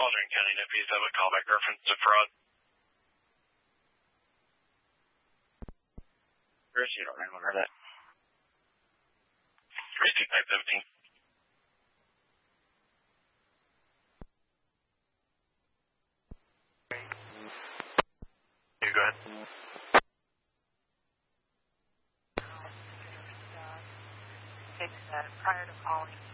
Waldron County deputies have a callback reference to fraud. Chris, you don't remember that. Receipt 917. You go ahead. Prior to calling